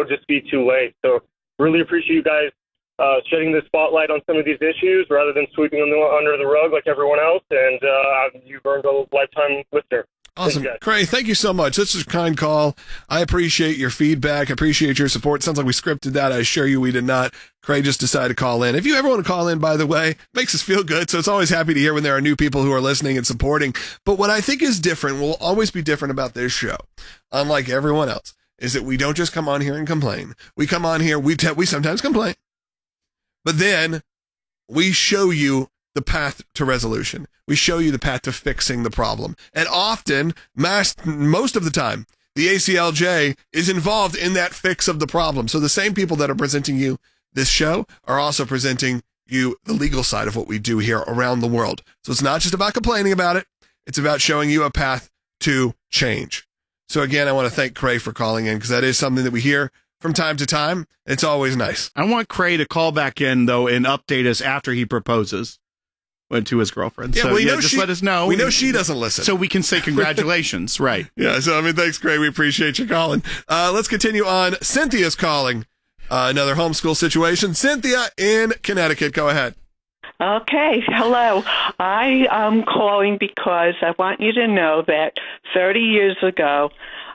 it'll just be too late. So really appreciate you guys shedding the spotlight on some of these issues rather than sweeping them under the rug like everyone else. And you've earned a lifetime listener. Awesome. Cray, thank you so much. This is a kind call. I appreciate your feedback. I appreciate your support. Sounds like we scripted that. I assure you we did not. Cray just decided to call in. If you ever want to call in, by the way, makes us feel good. So it's always happy to hear when there are new people who are listening and supporting. But what I think is different, will always be different about this show, unlike everyone else, is that we don't just come on here and complain. We come on here, we sometimes complain, but then we show you the path to resolution. We show you the path to fixing the problem. And often, most of the time, the ACLJ is involved in that fix of the problem. So the same people that are presenting you this show are also presenting you the legal side of what we do here around the world. So it's not just about complaining about it. It's about showing you a path to change. So again, I want to thank Cray for calling in, because that is something that we hear from time to time. It's always nice. I want Cray to call back in, though, and update us after he proposes to his girlfriend. Yeah, so just let us know. We know she doesn't listen. So we can say congratulations, right? Yeah, so thanks, Cray. We appreciate you calling. Let's continue on. Cynthia's calling. Another homeschool situation. Cynthia in Connecticut, go ahead. Okay, hello. I am calling because I want you to know that 30 years ago,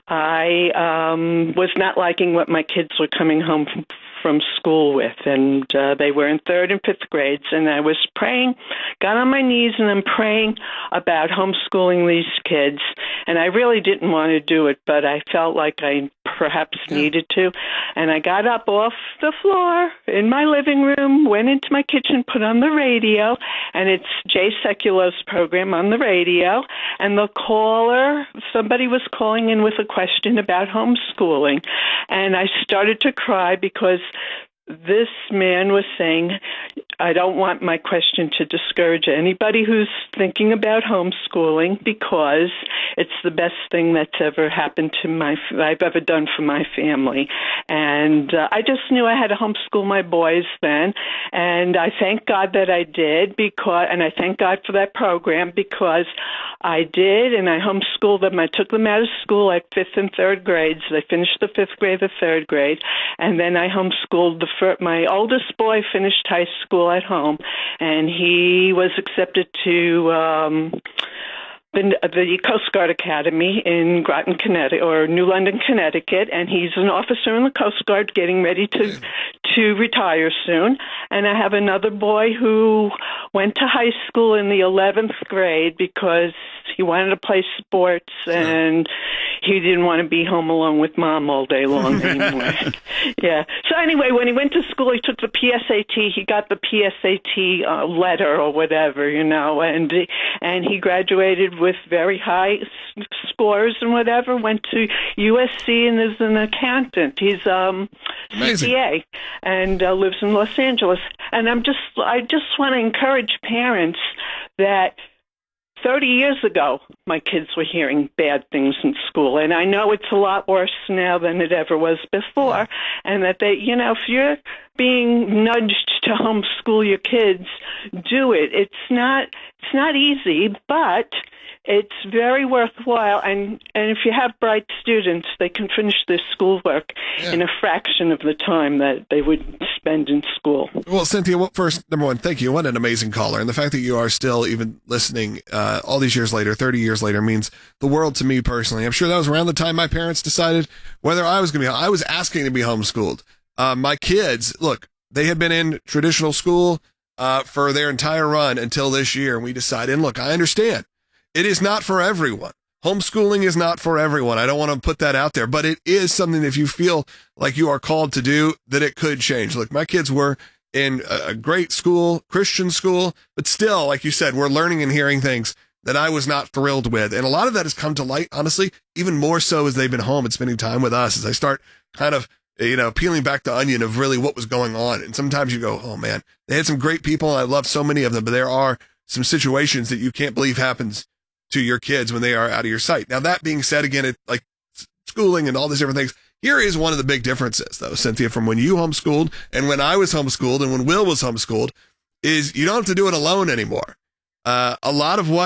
I was not liking what my kids were coming home from school with, and they were in 3rd and 5th grades, and I was praying, got on my knees, and I'm praying about homeschooling these kids, and I really didn't want to do it, but I felt like I perhaps needed to, and I got up off the floor in my living room, went into my kitchen, put on the radio, and it's Jay Sekulo's program on the radio, and the caller, somebody was calling in with a question about homeschooling, and I started to cry because this man was saying, I don't want my question to discourage anybody who's thinking about homeschooling, because it's the best thing that's ever happened to I've ever done for my family. And I just knew I had to homeschool my boys then. And I thank God that I did, and I thank God for that program, because I did, and I homeschooled them. I took them out of school at 5th and 3rd grades. They finished the 5th grade, the 3rd grade, and then I homeschooled my oldest boy finished high school at home, and he was accepted to the Coast Guard Academy in Groton, Connecticut, or New London, Connecticut, and he's an officer in the Coast Guard getting ready to retire soon. And I have another boy who went to high school in the 11th grade because he wanted to play sports, and he didn't want to be home alone with Mom all day long anymore. Yeah. So anyway, when he went to school, he took the PSAT. He got the PSAT letter or whatever, and he graduated with very high scores and whatever, went to USC and is an accountant. He's CPA and lives in Los Angeles. And I just want to encourage parents that 30 years ago, my kids were hearing bad things in school, and I know it's a lot worse now than it ever was before, and that if you're being nudged to homeschool your kids, do it. It's not easy, but it's very worthwhile, and if you have bright students, they can finish their schoolwork in a fraction of the time that they would spend in school. Well, Cynthia, first, number one, thank you. What an amazing caller. And the fact that you are still even listening all these years later, 30 years later, means the world to me personally. I'm sure that was around the time my parents decided whether I was going to be, I was asking to be homeschooled. My kids, look, they had been in traditional school for their entire run until this year, and we decided, and look, I understand. It is not for everyone. Homeschooling is not for everyone. I don't want to put that out there, but it is something that if you feel like you are called to do, that it could change. Look, my kids were in a great school, Christian school, but still, like you said, we're learning and hearing things that I was not thrilled with. And a lot of that has come to light, honestly, even more so as they've been home and spending time with us, as I start kind of, peeling back the onion of really what was going on. And sometimes you go, oh man, they had some great people, and I love so many of them, but there are some situations that you can't believe happens to your kids when they are out of your sight. Now, that being said, again, it like schooling and all these different things. Here is one of the big differences, though, Cynthia, from when you homeschooled and when I was homeschooled and when Will was homeschooled, is you don't have to do it alone anymore. A lot of what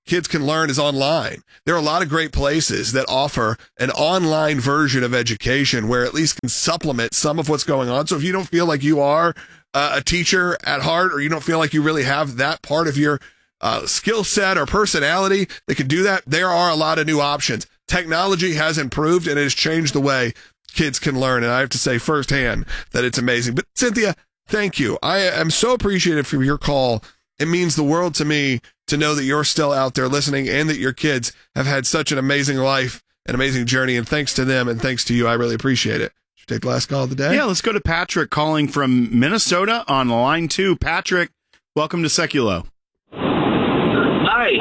kids can learn is online. There are a lot of great places that offer an online version of education where at least can supplement some of what's going on. So if you don't feel like you are a teacher at heart, or you don't feel like you really have that part of your skill set or personality that can do that, there are a lot of new options. Technology has improved and it has changed the way kids can learn. And I have to say firsthand that it's amazing. But Cynthia, thank you. I am so appreciative for your call. It means the world to me to know that you're still out there listening and that your kids have had such an amazing life, an amazing journey. And thanks to them and thanks to you, I really appreciate it. Should we take the last call of the day? Yeah, let's go to Patrick calling from Minnesota on line 2. Patrick, welcome to Seculo. Hi.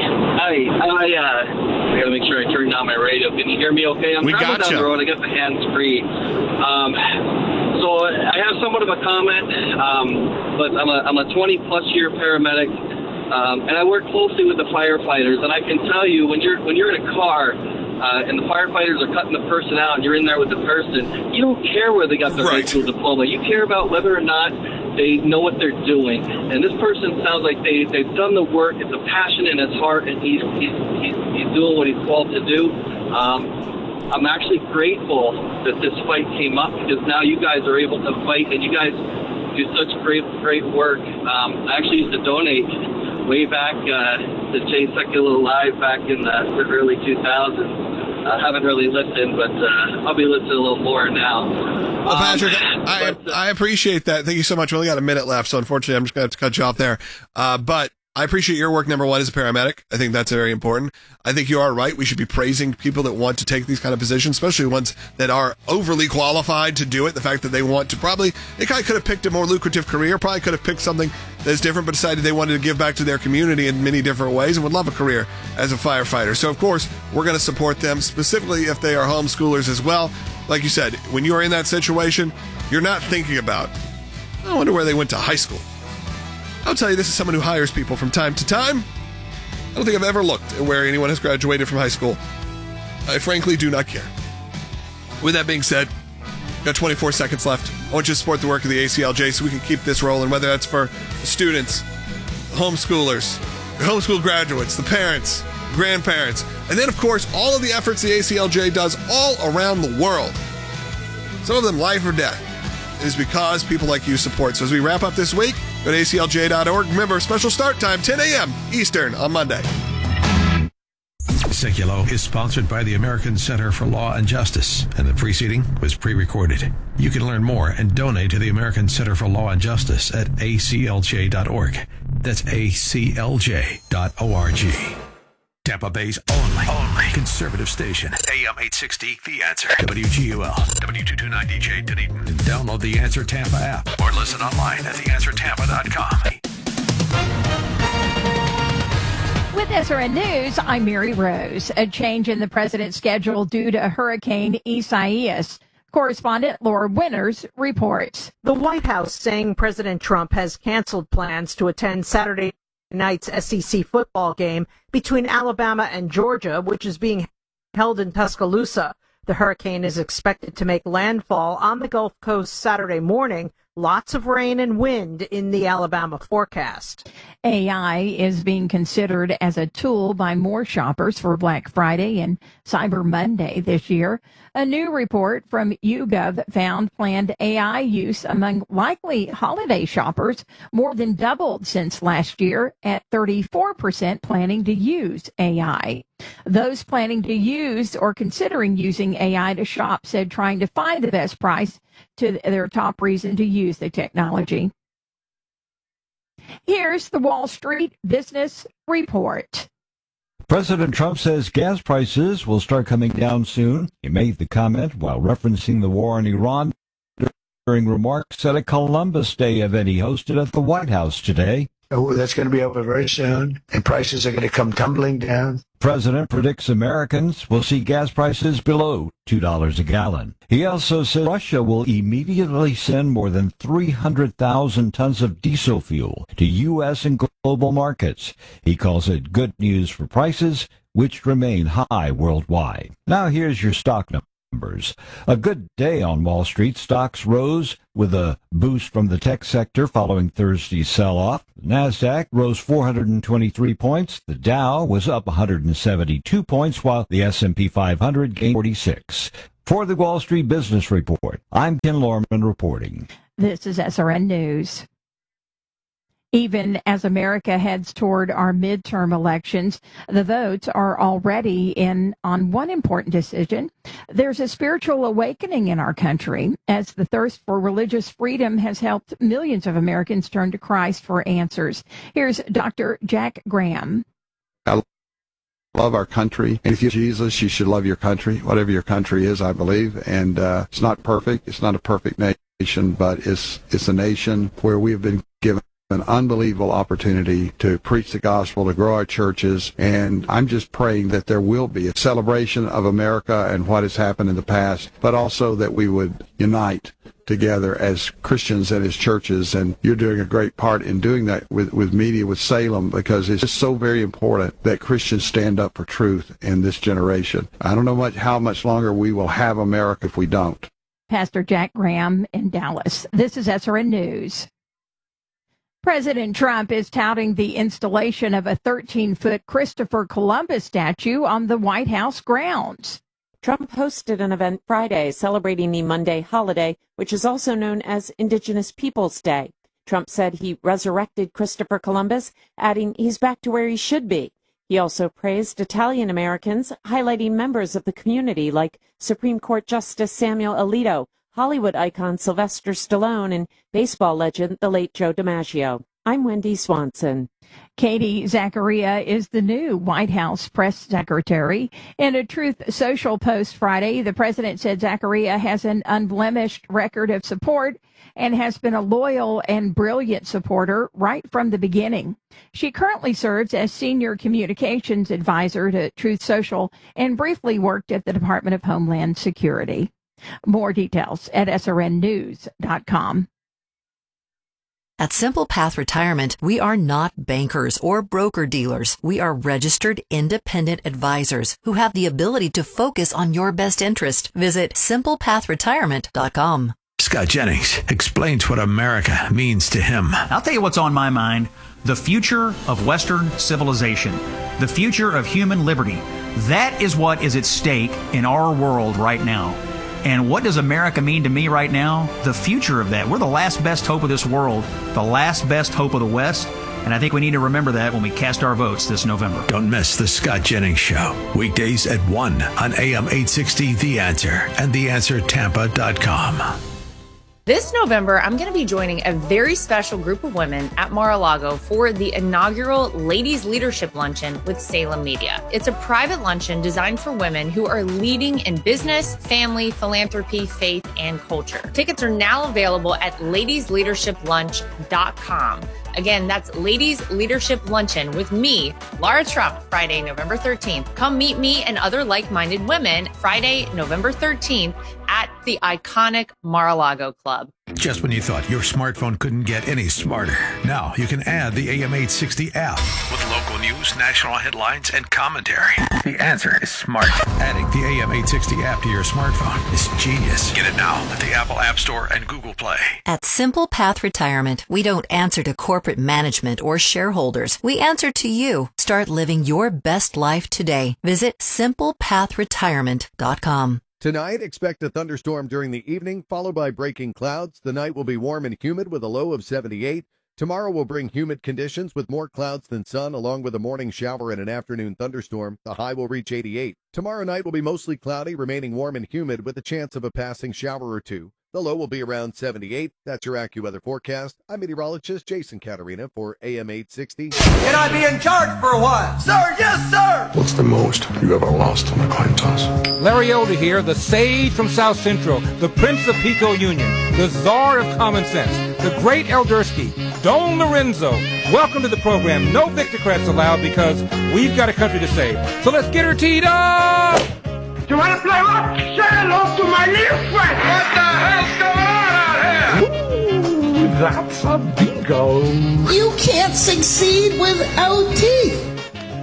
I got to make sure I turn down my radio. Can you hear me okay? I'm driving down the road. I got the hands free. So I have somewhat of a comment, but I'm a 20-plus year paramedic, and I work closely with the firefighters. And I can tell you, when you're in a car and the firefighters are cutting the person out, and you're in there with the person, you don't care where they got their high school diploma. You care about whether or not they know what they're doing. And this person sounds like they've done the work. It's a passion in his heart, and he's doing what he's called to do. I'm actually grateful that this fight came up, because now you guys are able to fight, and you guys do such great work. I actually used to donate way back to Jay Secular Live back in the early 2000s. I haven't really listened, but I'll be listening a little more now. Well, Patrick, I appreciate that. Thank you so much. We only got a minute left, so unfortunately I'm just going to have to cut you off there. But I appreciate your work, number one, as a paramedic. I think that's very important. I think you are right. We should be praising people that want to take these kind of positions, especially ones that are overly qualified to do it. The fact that they want to they kind of could have picked a more lucrative career, probably could have picked something that's different, but decided they wanted to give back to their community in many different ways and would love a career as a firefighter. So, of course, we're going to support them, specifically if they are homeschoolers as well. Like you said, when you are in that situation, you're not thinking about, I wonder where they went to high school. I'll tell you, this is someone who hires people from time to time. I don't think I've ever looked at where anyone has graduated from high school. I frankly do not care. With that being said, got 24 seconds left. I want you to support the work of the ACLJ so we can keep this rolling, whether that's for the students, the homeschoolers, the homeschool graduates, the parents, grandparents, and then, of course, all of the efforts the ACLJ does all around the world. Some of them life or death. It is because people like you support. So as we wrap up this week, go to aclj.org. Remember, special start time, 10 a.m. Eastern on Monday. Seculo is sponsored by the American Center for Law and Justice, and the preceding was pre-recorded. You can learn more and donate to the American Center for Law and Justice at aclj.org. That's aclj.org. Tampa Bay's only conservative station. AM 860, The Answer. WGUL, W229DJ Dunedin. Download the Answer Tampa app or listen online at theanswertampa.com. With SRN News, I'm Mary Rose. A change in the president's schedule due to Hurricane Isaias. Correspondent Laura Winters reports. The White House saying President Trump has canceled plans to attend Saturday night's SEC football game between Alabama and Georgia, which is being held in Tuscaloosa. The hurricane is expected to make landfall on the Gulf Coast Saturday morning. Lots of rain and wind in the Alabama forecast. AI is being considered as a tool by more shoppers for Black Friday and Cyber Monday this year. A new report from YouGov found planned AI use among likely holiday shoppers more than doubled since last year, at 34% planning to use AI. Those planning to use or considering using AI to shop said trying to find the best price to their top reason to use the technology. Here's the Wall Street Business Report. President Trump says gas prices will start coming down soon. He made the comment while referencing the war in Iran during remarks at a Columbus Day event he hosted at the White House today. Oh, that's going to be over very soon, and prices are going to come tumbling down. President predicts Americans will see gas prices below $2 a gallon. He also said Russia will immediately send more than 300,000 tons of diesel fuel to U.S. and global markets. He calls it good news for prices, which remain high worldwide. Now here's your stock number. A good day on Wall Street. Stocks rose with a boost from the tech sector following Thursday's sell-off. The Nasdaq rose 423 points. The Dow was up 172 points, while the S&P 500 gained 46. For the Wall Street Business Report, I'm Ken Lorman reporting. This is SRN News. Even as America heads toward our midterm elections, the votes are already in on one important decision. There's a spiritual awakening in our country as the thirst for religious freedom has helped millions of Americans turn to Christ for answers. Here's Dr. Jack Graham. I love our country. And if you're Jesus, you should love your country, whatever your country is, I believe. And it's not perfect. It's not a perfect nation, but it's a nation where we have been given an unbelievable opportunity to preach the gospel, to grow our churches, and I'm just praying that there will be a celebration of America and what has happened in the past, but also that we would unite together as Christians and as churches, and you're doing a great part in doing that with media, with Salem, because it's just so very important that Christians stand up for truth in this generation. I don't know how much longer we will have America if we don't. Pastor Jack Graham in Dallas. This is SRN News. President Trump is touting the installation of a 13-foot Christopher Columbus statue on the White House grounds. Trump hosted an event Friday celebrating the Monday holiday, which is also known as Indigenous Peoples Day. Trump said he resurrected Christopher Columbus, adding he's back to where he should be. He also praised Italian Americans, highlighting members of the community like Supreme Court Justice Samuel Alito, Hollywood icon Sylvester Stallone, and baseball legend, the late Joe DiMaggio. I'm Wendy Swanson. Katie Zachariah is the new White House press secretary. In a Truth Social post Friday, the president said Zachariah has an unblemished record of support and has been a loyal and brilliant supporter right from the beginning. She currently serves as senior communications advisor to Truth Social and briefly worked at the Department of Homeland Security. More details at srnnews.com. At Simple Path Retirement, we are not bankers or broker-dealers. We are registered independent advisors who have the ability to focus on your best interest. Visit SimplePathRetirement.com. Scott Jennings explains what America means to him. I'll tell you what's on my mind. The future of Western civilization. The future of human liberty. That is what is at stake in our world right now. And what does America mean to me right now? The future of that. We're the last best hope of this world, the last best hope of the West, and I think we need to remember that when we cast our votes this November. Don't miss the Scott Jennings Show, weekdays at 1 on AM 860 The Answer and TheAnswerTampa.com. This November, I'm going to be joining a very special group of women at Mar-a-Lago for the inaugural Ladies Leadership Luncheon with Salem Media. It's a private luncheon designed for women who are leading in business, family, philanthropy, faith, and culture. Tickets are now available at ladiesleadershiplunch.com. Again, that's Ladies Leadership Luncheon with me, Laura Trump, Friday, November 13th. Come meet me and other like-minded women Friday, November 13th at the iconic Mar-a-Lago Club. Just when you thought your smartphone couldn't get any smarter, now you can add the AM 860 app with local news, national headlines, and commentary. The answer is smart. Adding the AM 860 app to your smartphone is genius. Get it now at the Apple App Store and Google Play. At Simple Path Retirement, we don't answer to corporate management or shareholders. We answer to you. Start living your best life today. Visit SimplePathRetirement.com. Tonight, expect a thunderstorm during the evening, followed by breaking clouds. The night will be warm and humid with a low of 78. Tomorrow will bring humid conditions with more clouds than sun, along with a morning shower and an afternoon thunderstorm. The high will reach 88. Tomorrow night will be mostly cloudy, remaining warm and humid with a chance of a passing shower or two. The low will be around 78. That's your AccuWeather forecast. I'm meteorologist Jason Caterina for AM 860. Can I be in charge for a while? Sir, yes, sir! What's the most you ever lost on a coin toss? Larry Elder here, the sage from South Central, the Prince of Pico Union, the czar of common sense, the great Eldersky, Don Lorenzo. Welcome to the program. No Victocrats allowed because we've got a country to save. So let's get her teed up! You want to play what? Say hello to my little friend! What the hell's going on out here? Ooh, that's a bingo. You can't succeed without teeth.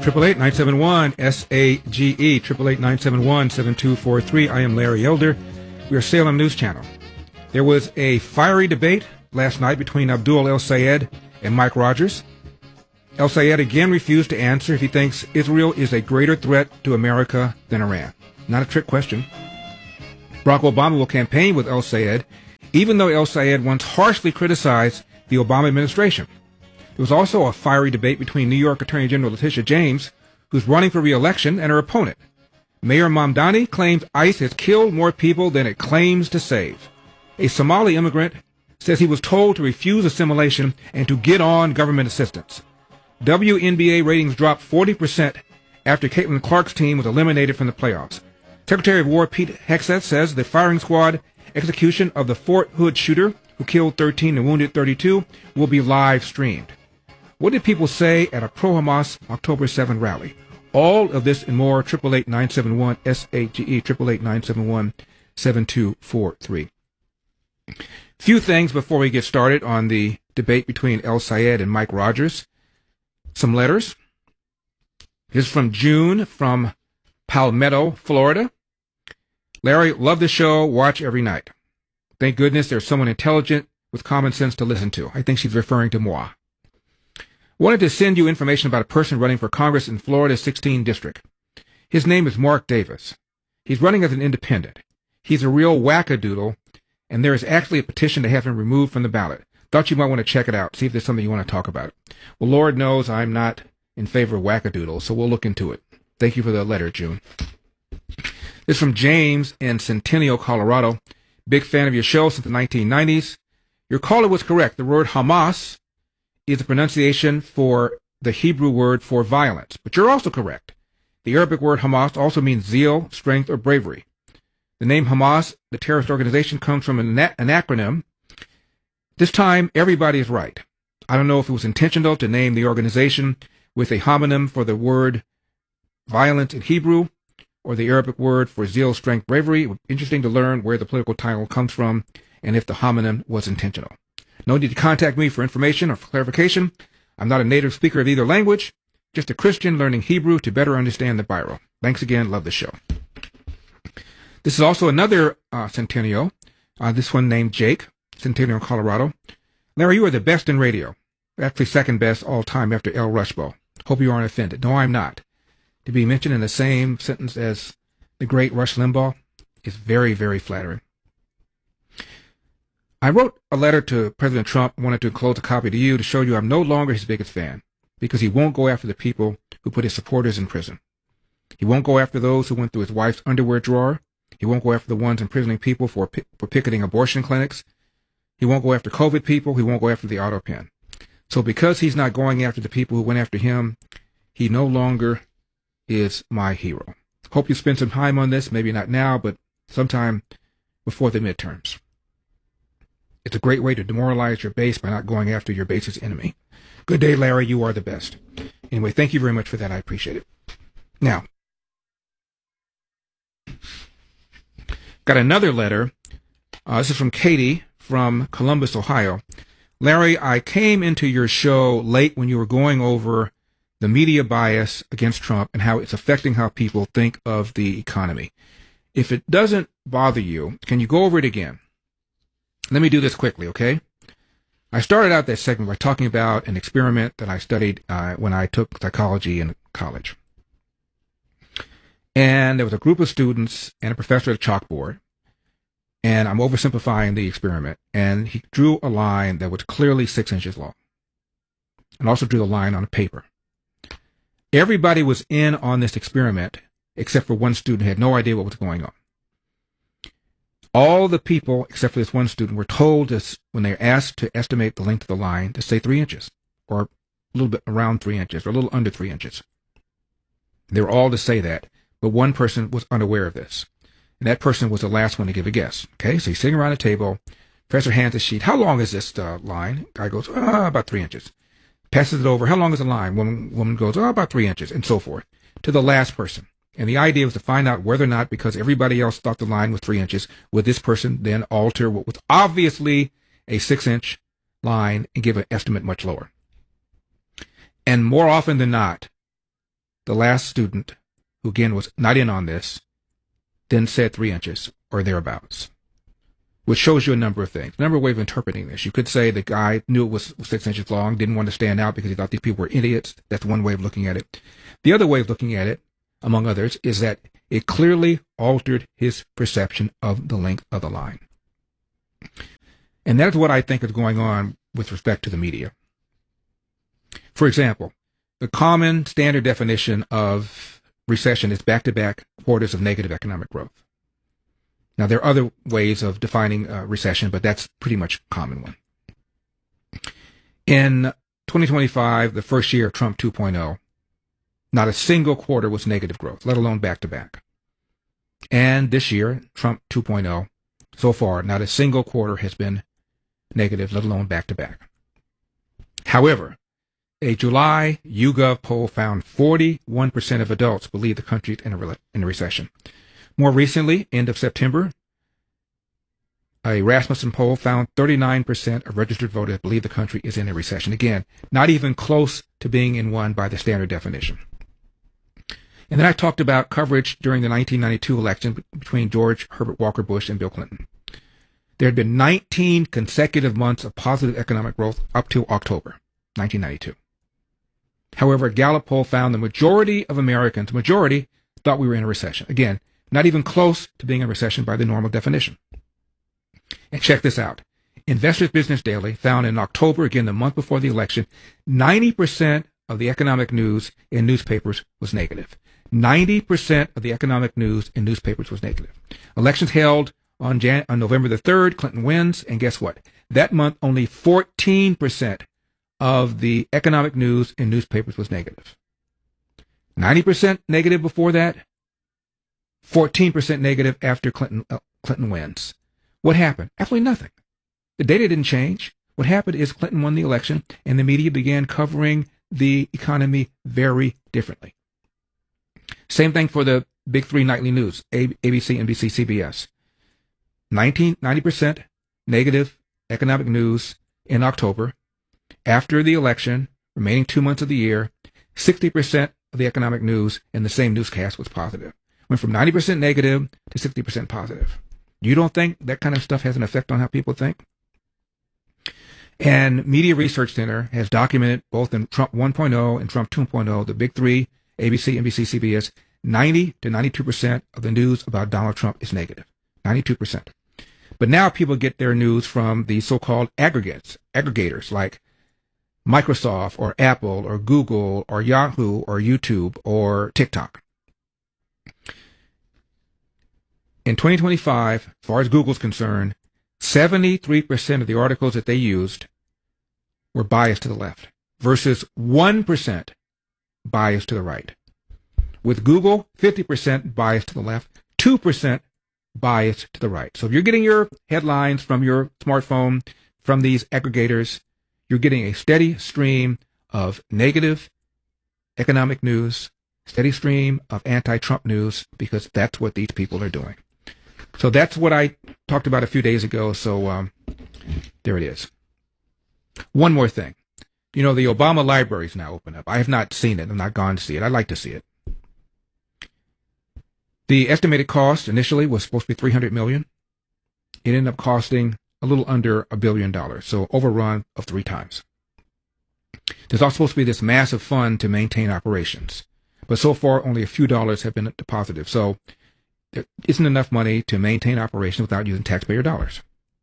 888-971-SAGE, 888-971-7243. I am Larry Elder. We are Salem News Channel. There was a fiery debate last night between Abdul El-Sayed and Mike Rogers. El-Sayed again refused to answer if he thinks Israel is a greater threat to America than Iran. Not a trick question. Barack Obama will campaign with El-Sayed, even though El-Sayed once harshly criticized the Obama administration. There was also a fiery debate between New York Attorney General Letitia James, who's running for re-election, and her opponent. Mayor Mamdani claims ICE has killed more people than it claims to save. A Somali immigrant says he was told to refuse assimilation and to get on government assistance. WNBA ratings dropped 40% after Caitlin Clark's team was eliminated from the playoffs. Secretary of War Pete Hegseth says the firing squad execution of the Fort Hood shooter, who killed 13 and wounded 32, will be live streamed. What did people say at a pro-Hamas October 7 rally? All of this and more, 888-971-SAGE, 888-971-7243. Few things before we get started on the debate between El-Sayed and Mike Rogers. Some letters. This is from June from Palmetto, Florida. Larry, love the show, watch every night. Thank goodness there's someone intelligent with common sense to listen to. I think she's referring to moi. Wanted to send you information about a person running for Congress in Florida's 16th district. His name is Mark Davis. He's running as an independent. He's a real wackadoodle, and there is actually a petition to have him removed from the ballot. Thought you might want to check it out, see if there's something you want to talk about. Well, Lord knows I'm not in favor of wackadoodles, so we'll look into it. Thank you for the letter, June. This is from James in Centennial, Colorado. Big fan of your show since the 1990s. Your caller was correct. The word Hamas is a pronunciation for the Hebrew word for violence. But you're also correct. The Arabic word Hamas also means zeal, strength, or bravery. The name Hamas, the terrorist organization, comes from an acronym. This time, everybody is right. I don't know if it was intentional to name the organization with a homonym for the word violence in Hebrew, or the Arabic word for zeal, strength, bravery. It would be interesting to learn where the political title comes from and if the homonym was intentional. No need to contact me for information or for clarification. I'm not a native speaker of either language, just a Christian learning Hebrew to better understand the Bible. Thanks again. Love the show. This is also another Centennial, this one named Jake, Centennial, Colorado. Larry, you are the best in radio. Actually second best all time after El Rushbo. Hope you aren't offended. No, I'm not. To be mentioned in the same sentence as the great Rush Limbaugh is very, very flattering. I wrote a letter to President Trump, wanted to enclose a copy to you to show you I'm no longer his biggest fan, because he won't go after the people who put his supporters in prison. He won't go after those who went through his wife's underwear drawer. He won't go after the ones imprisoning people for picketing abortion clinics. He won't go after COVID people. He won't go after the auto pen. So because he's not going after the people who went after him, he no longer is my hero. Hope you spend some time on this, maybe not now, but sometime before the midterms. It's a great way to demoralize your base by not going after your base's enemy. Good day, Larry. You are the best. Anyway, thank you very much for that. I appreciate it. Now, got another letter. This is from Katie from Columbus, Ohio. Larry, I came into your show late when you were going over the media bias against Trump and how it's affecting how people think of the economy. If it doesn't bother you, can you go over it again? Let me do this quickly, okay? I started out that segment by talking about an experiment that I studied when I took psychology in college. And there was a group of students and a professor at a chalkboard. And I'm oversimplifying the experiment. And he drew a line that was clearly 6 inches long. And also drew the line on a paper. Everybody was in on this experiment, except for one student who had no idea what was going on. All the people, except for this one student, were told this when they were asked to estimate the length of the line to say 3 inches, or a little bit around 3 inches, or a little under 3 inches. They were all to say that, but one person was unaware of this. And that person was the last one to give a guess. Okay, so he's sitting around a table. Professor hands a sheet. How long is this line? Guy goes, about 3 inches. Passes it over. How long is the line? Woman goes, about 3 inches, and so forth, to the last person. And the idea was to find out whether or not, because everybody else thought the line was 3 inches, would this person then alter what was obviously a 6-inch line and give an estimate much lower. And more often than not, the last student, who again was not in on this, then said 3 inches or thereabouts, which shows you a number of things, a number of ways of interpreting this. You could say the guy knew it was 6 inches long, didn't want to stand out because he thought these people were idiots. That's one way of looking at it. The other way of looking at it, among others, is that it clearly altered his perception of the length of the line. And that's what I think is going on with respect to the media. For example, the common standard definition of recession is back-to-back quarters of negative economic growth. Now, there are other ways of defining recession, but that's pretty much a common one. In 2025, the first year of Trump 2.0, not a single quarter was negative growth, let alone back-to-back. And this year, Trump 2.0, so far, not a single quarter has been negative, let alone back-to-back. However, a July YouGov poll found 41% of adults believe the country is in a recession. More recently, end of September, a Rasmussen poll found 39% of registered voters believe the country is in a recession. Again, not even close to being in one by the standard definition. And then I talked about coverage during the 1992 election between George Herbert Walker Bush and Bill Clinton. There had been 19 consecutive months of positive economic growth up to October 1992. However, a Gallup poll found the majority of Americans, thought we were in a recession. Again, not even close to being a recession by the normal definition. And check this out. Investors Business Daily found in October, again the month before the election, 90% of the economic news in newspapers was negative. 90% of the economic news in newspapers was negative. Elections held on November the 3rd, Clinton wins, and guess what? That month, only 14% of the economic news in newspapers was negative. 90% negative before that, 14% negative after Clinton wins. What happened? Absolutely nothing. The data didn't change. What happened is Clinton won the election, and the media began covering the economy very differently. Same thing for the big three nightly news, ABC, NBC, CBS. 90% negative economic news in October. After the election, remaining 2 months of the year, 60% of the economic news in the same newscast was positive. Went from 90% negative to 60% positive. You don't think that kind of stuff has an effect on how people think? And Media Research Center has documented both in Trump 1.0 and Trump 2.0, the big three, ABC, NBC, CBS, 90 to 92% of the news about Donald Trump is negative. 92%. But now people get their news from the so-called aggregators like Microsoft or Apple or Google or Yahoo or YouTube or TikTok. In 2025, as far as Google's concerned, 73% of the articles that they used were biased to the left versus 1% biased to the right. With Google, 50% biased to the left, 2% biased to the right. So if you're getting your headlines from your smartphone, from these aggregators, you're getting a steady stream of negative economic news, steady stream of anti-Trump news, because that's what these people are doing. So that's what I talked about a few days ago. So there it is. One more thing. You know, the Obama library is now open up. I have not seen it. I've not gone to see it. I'd like to see it. The estimated cost initially was supposed to be $300 million. It ended up costing a little under $1 billion, so overrun of 3 times. There's also supposed to be this massive fund to maintain operations, but so far only a few dollars have been deposited. So there isn't enough money to maintain operations without using taxpayer dollars.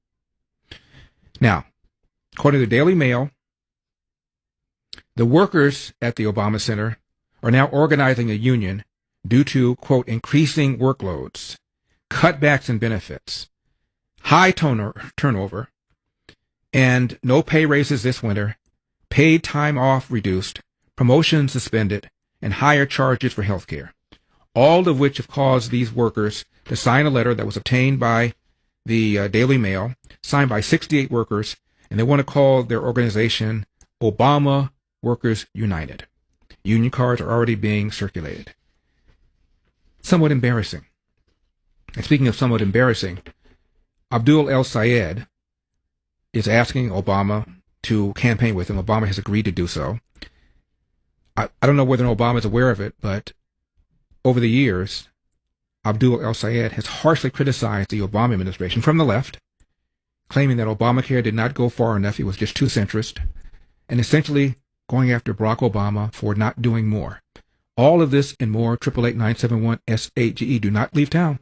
Now, according to the Daily Mail, the workers at the Obama Center are now organizing a union due to, quote, increasing workloads, cutbacks in benefits, high turnover, and no pay raises this winter, paid time off reduced, promotions suspended, and higher charges for health care, all of which have caused these workers to sign a letter that was obtained by the Daily Mail, signed by 68 workers, and they want to call their organization Obama Workers United. Union cards are already being circulated. Somewhat embarrassing. And speaking of somewhat embarrassing, Abdul El Sayed is asking Obama to campaign with him. Obama has agreed to do so. I don't know whether Obama is aware of it, but over the years, Abdul El-Sayed has harshly criticized the Obama administration from the left, claiming that Obamacare did not go far enough, it was just too centrist, and essentially going after Barack Obama for not doing more. All of this and more, 888-971-SAGE. Do not leave town.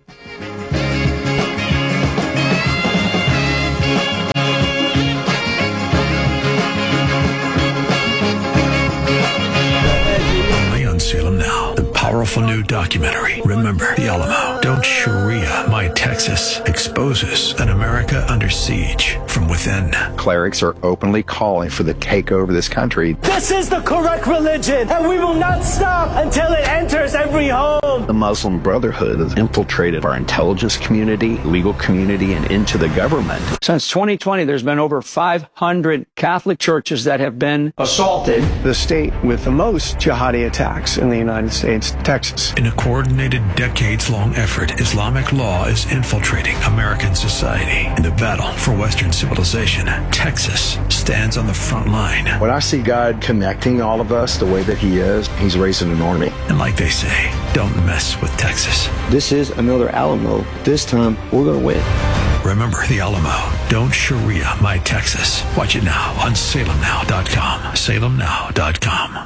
Only on Salem Now. The powerful new documentary, Remember the Alamo. Don't Sharia My Texas, exposes an America under siege from within. Clerics are openly calling for the takeover of this country. This is the correct religion, and we will not stop until it enters every home. The Muslim Brotherhood has infiltrated our intelligence community, legal community, and into the government. Since 2020, there's been over 500 Catholic churches that have been assaulted. The state with the most jihadi attacks in the United States, Texas. In a coordinated, decades-long effort, Islamic law is infiltrating American society. In the battle for Western civilization, Texas stands on the front line. When I see God connecting all of us the way that he is, he's raising an army. And like they say, don't mess with Texas. This is another Alamo. This time, we're going to win. Remember the Alamo. Don't Sharia My Texas. Watch it now on salemnow.com. salemnow.com.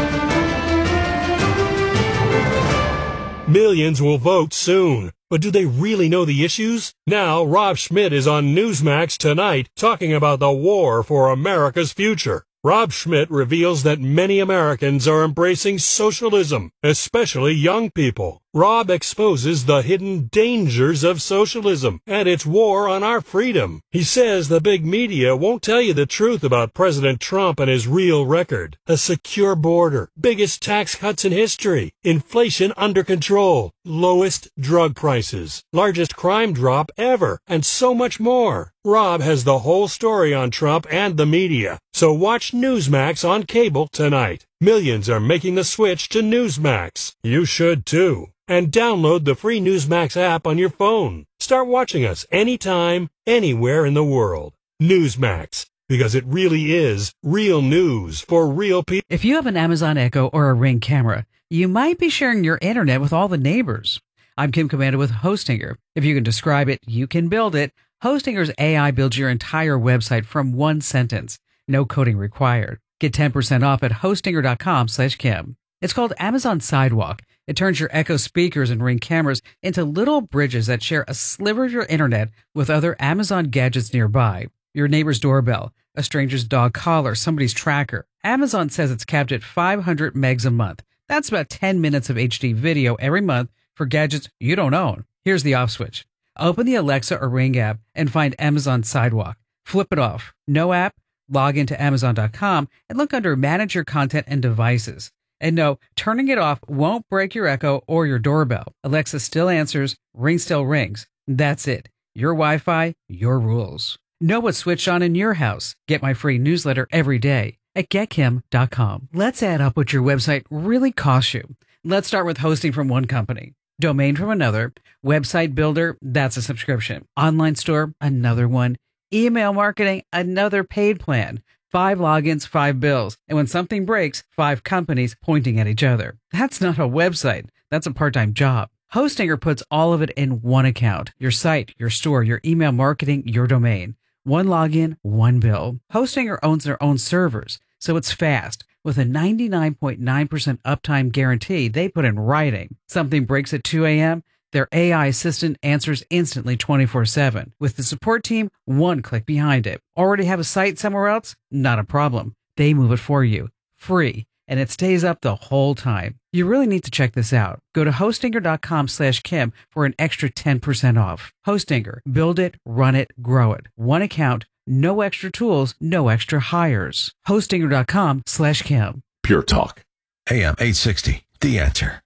Millions will vote soon. But do they really know the issues? Now, Rob Schmidt is on Newsmax tonight talking about the war for America's future. Rob Schmidt reveals that many Americans are embracing socialism, especially young people. Rob exposes the hidden dangers of socialism and its war on our freedom. He says the big media won't tell you the truth about President Trump and his real record. A secure border, biggest tax cuts in history, inflation under control, lowest drug prices, largest crime drop ever, and so much more. Rob has the whole story on Trump and the media. So watch Newsmax on cable tonight. Millions are making the switch to Newsmax. You should too. And download the free Newsmax app on your phone. Start watching us anytime, anywhere in the world. Newsmax, because it really is real news for real people. If you have an Amazon Echo or a Ring camera, you might be sharing your internet with all the neighbors. I'm Kim Commander with Hostinger. If you can describe it, you can build it. Hostinger's AI builds your entire website from one sentence. No coding required. Get 10% off at hostinger.com/Kim. It's called Amazon Sidewalk. It turns your Echo speakers and Ring cameras into little bridges that share a sliver of your internet with other Amazon gadgets nearby. Your neighbor's doorbell, a stranger's dog collar, somebody's tracker. Amazon says it's capped at 500 megs a month. That's about 10 minutes of HD video every month for gadgets you don't own. Here's the off switch. Open the Alexa or Ring app and find Amazon Sidewalk. Flip it off. No app? Log into Amazon.com and look under Manage Your Content and Devices. And no, turning it off won't break your Echo or your doorbell. Alexa still answers, Ring still rings. That's it. Your Wi-Fi, your rules. Know what's switched on in your house. Get my free newsletter every day at getkim.com. Let's add up what your website really costs you. Let's start with hosting from one company, domain from another, website builder, that's a subscription, online store, another one, email marketing, another paid plan. 5 logins, 5 bills. And when something breaks, 5 companies pointing at each other. That's not a website. That's a part-time job. Hostinger puts all of it in one account. Your site, your store, your email marketing, your domain. One login, one bill. Hostinger owns their own servers, so it's fast. With a 99.9% uptime guarantee they put in writing. Something breaks at 2 a.m., their AI assistant answers instantly 24/7. With the support team, one click behind it. Already have a site somewhere else? Not a problem. They move it for you. Free. And it stays up the whole time. You really need to check this out. Go to hostinger.com/Kim for an extra 10% off. Hostinger. Build it, run it, grow it. One account, no extra tools, no extra hires. Hostinger.com/Kim. Pure Talk. AM 860. The Answer.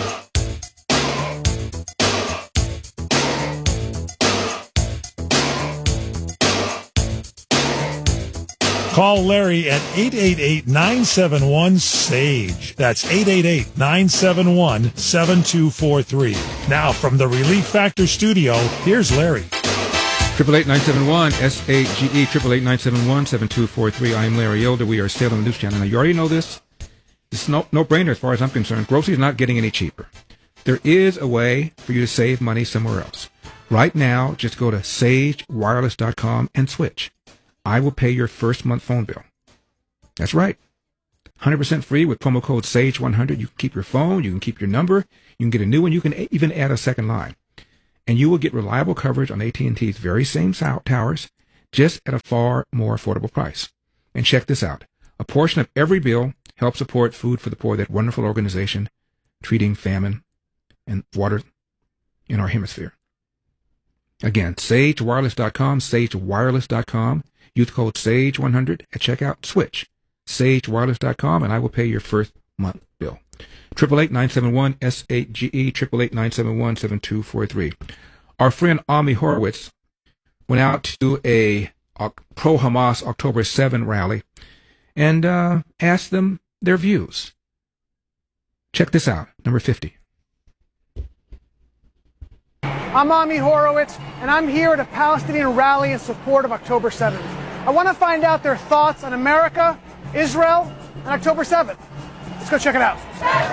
Call Larry at 888-971-SAGE. That's 888-971-7243. Now from the Relief Factor studio, here's Larry. 888-971-SAGE, 888-971-7243. I am Larry Elder. We are Salem News Channel. Now, you already know this. It's no-brainer as far as I'm concerned. Groceries are not getting any cheaper. There is a way for you to save money somewhere else. Right now, just go to sagewireless.com and switch. I will pay your first month phone bill. That's right. 100% free with promo code SAGE100. You can keep your phone. You can keep your number. You can get a new one. You can even add a second line. And you will get reliable coverage on AT&T's very same towers, just at a far more affordable price. And check this out. A portion of every bill helps support Food for the Poor, that wonderful organization treating famine and water in our hemisphere. Again, sagewireless.com, sagewireless.com. Use code SAGE100 at checkout. Switch. sagewireless.com, and I will pay your first month bill. 888-971-SAGE, 888-971-7243. Our friend Ami Horowitz went out to a pro-Hamas October 7 rally and asked them their views. Check this out, number 50. I'm Ami Horowitz, and I'm here at a Palestinian rally in support of October 7th. I want to find out their thoughts on America, Israel, and October 7th. Let's go check it out.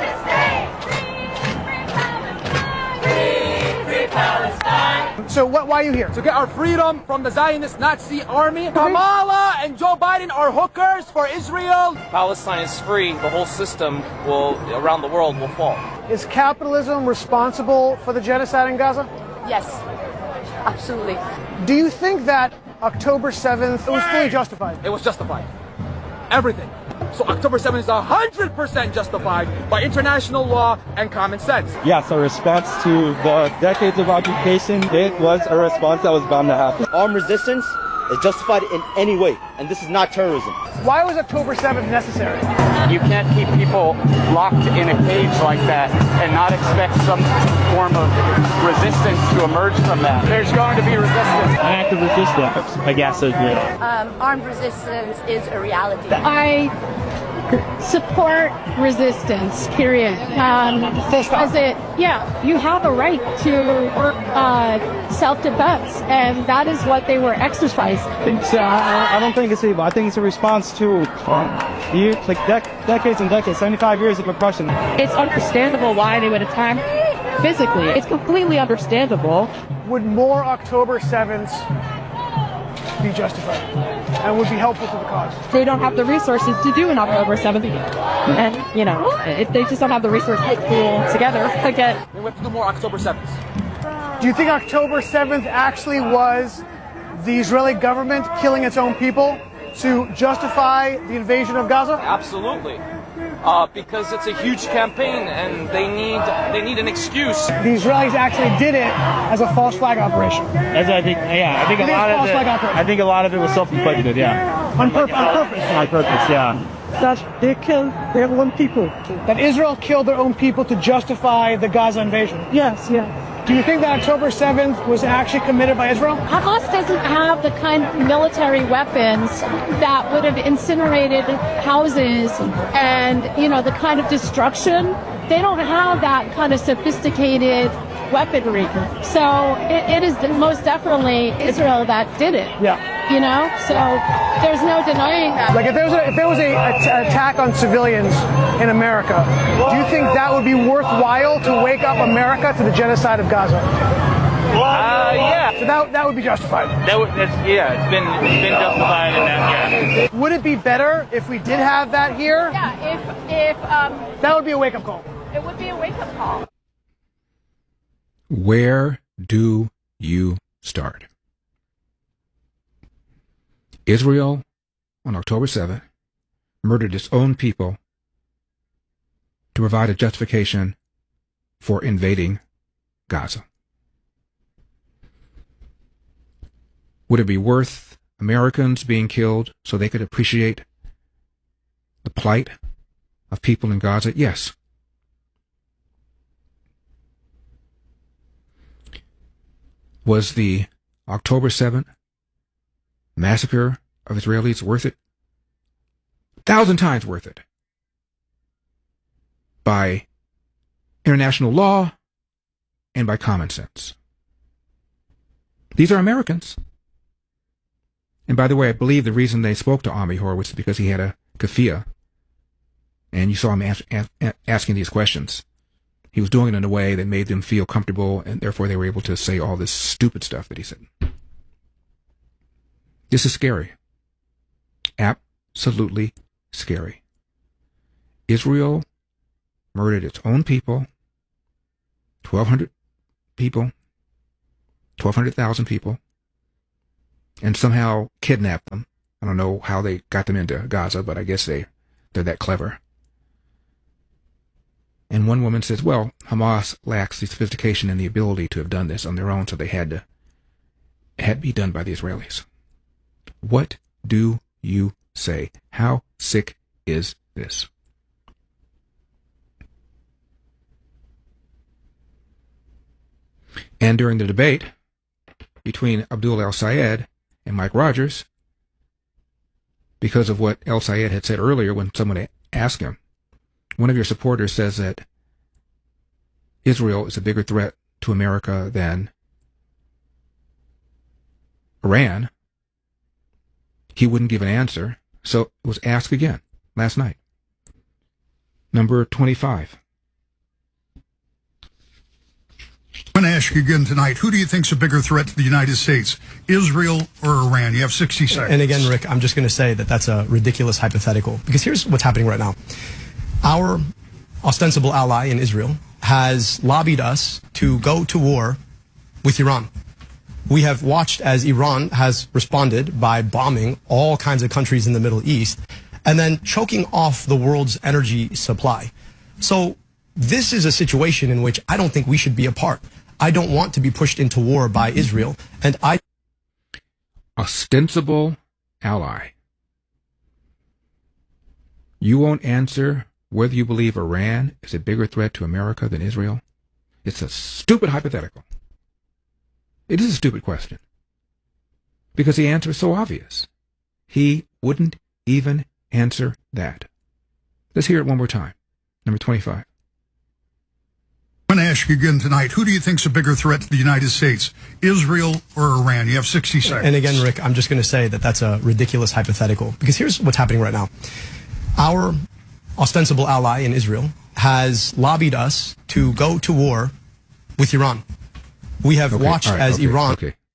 So why are you here? To get our freedom from the Zionist Nazi army. Kamala and Joe Biden are hookers for Israel. Palestine is free. The whole system around the world will fall. Is capitalism responsible for the genocide in Gaza? Yes, absolutely. Do you think that October 7th was fully justified? It was justified. Everything. So October 7th is 100% justified by international law and common sense. Yes, a response to the decades of occupation. It was a response that was bound to happen. Armed resistance is justified in any way, and this is not terrorism. Why was October 7th necessary? You can't keep people locked in a cage like that and not expect some form of resistance to emerge from that. There's going to be resistance. An act of resistance, I guess, is real. Armed resistance is a reality. I support resistance, period. You have a right to self-defense, and that is what they were exercising. I don't think it's evil. I think it's a response to decades and decades, 75 years of oppression. It's understandable why they would attack physically. It's completely understandable. Would more October 7th be justified and would be helpful to the cause? They don't have the resources to do an October 7th. And, if they just don't have the resources to pull together again. We have to do more October 7th. Do you think October 7th actually was the Israeli government killing its own people to justify the invasion of Gaza? Absolutely. Because it's a huge campaign and they need an excuse. The Israelis actually did it as a false flag operation. I think a lot of it was self-inflicted, yeah. On purpose? On purpose, yeah. That they killed their own people. That Israel killed their own people to justify the Gaza invasion. Yes. Do you think that October 7th was actually committed by Israel? Hamas doesn't have the kind of military weapons that would have incinerated houses and, the kind of destruction. They don't have that kind of sophisticated weaponry. So it is most definitely Israel that did it. Yeah. So there's no denying that. Like if there was a attack on civilians in America, do you think that would be worthwhile to wake up America to the genocide of Gaza? Yeah. So that would be justified. It's been justified in that. Yeah. Would it be better if we did have that here? Yeah. If that would be a wake-up call. It would be a wake-up call. Where do you start? Israel, on October 7th, murdered its own people to provide a justification for invading Gaza. Would it be worth Americans being killed so they could appreciate the plight of people in Gaza? Yes. Was the October 7th massacre of Israelis worth it? 1,000 times worth it. By international law and by common sense. These are Americans. And by the way, I believe the reason they spoke to Ami Horowitz is because he had a keffiyeh And you saw him asking these questions. He was doing it in a way that made them feel comfortable, and therefore they were able to say all this stupid stuff that he said. This is scary. Absolutely scary. Israel murdered its own people, 1,200 people, 1,200,000 people, and somehow kidnapped them. I don't know how they got them into Gaza, but I guess they're that clever. And one woman says, well, Hamas lacks the sophistication and the ability to have done this on their own, so they had to be done by the Israelis. What do you say? How sick is this? And during the debate between Abdul El-Sayed and Mike Rogers, because of what El-Sayed had said earlier when someone asked him, one of your supporters says that Israel is a bigger threat to America than Iran. He wouldn't give an answer, so it was asked again last night. Number 25. I'm going to ask you again tonight, who do you think is a bigger threat to the United States, Israel or Iran? You have 60 seconds. And again, Rick, I'm just going to say that that's a ridiculous hypothetical, because here's what's happening right now. Our ostensible ally in Israel has lobbied us to go to war with Iran. We have watched as Iran has responded by bombing all kinds of countries in the Middle East and then choking off the world's energy supply. So this is a situation in which I don't think we should be a part. I don't want to be pushed into war by Israel, and I... Ostensible ally. You won't answer whether you believe Iran is a bigger threat to America than Israel? It's a stupid hypothetical. It is a stupid question. Because the answer is so obvious. He wouldn't even answer that. Let's hear it one more time. Number 25. I'm going to ask you again tonight, who do you think is a bigger threat to the United States, Israel or Iran? You have 60 seconds. And again, Rick, I'm just going to say that that's a ridiculous hypothetical, because here's what's happening right now. Our ostensible ally in Israel has lobbied us to go to war with Iran. We have watched as Iran...